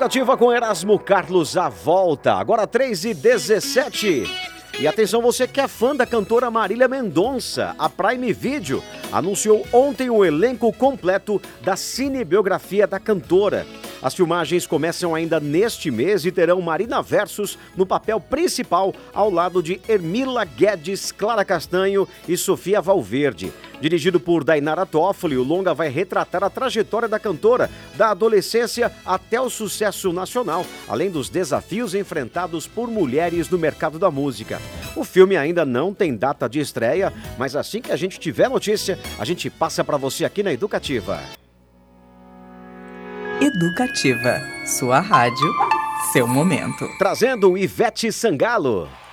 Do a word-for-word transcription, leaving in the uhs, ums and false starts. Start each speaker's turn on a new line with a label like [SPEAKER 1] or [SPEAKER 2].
[SPEAKER 1] Educativa com Erasmo Carlos, a volta, agora três e dezessete. E atenção, você que é fã da cantora Marília Mendonça, a Prime Video anunciou ontem o elenco completo da cinebiografia da cantora. As filmagens começam ainda neste mês e terão Marina Versus no papel principal, ao lado de Ermila Guedes, Clara Castanho e Sofia Valverde. Dirigido por Dainara Toffoli, o longa vai retratar a trajetória da cantora, da adolescência até o sucesso nacional, além dos desafios enfrentados por mulheres no mercado da música. O filme ainda não tem data de estreia, mas assim que a gente tiver notícia, a gente passa para você aqui na Educativa.
[SPEAKER 2] Educativa, sua rádio, seu momento.
[SPEAKER 1] Trazendo Ivete Sangalo.